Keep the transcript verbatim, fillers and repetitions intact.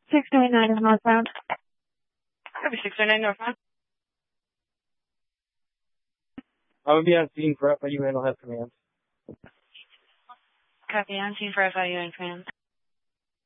six ninety-nine is northbound. Copy six ninety-nine northbound. I would be on scene for F I U and I'll have commands. Copy, on scene for F I U and command.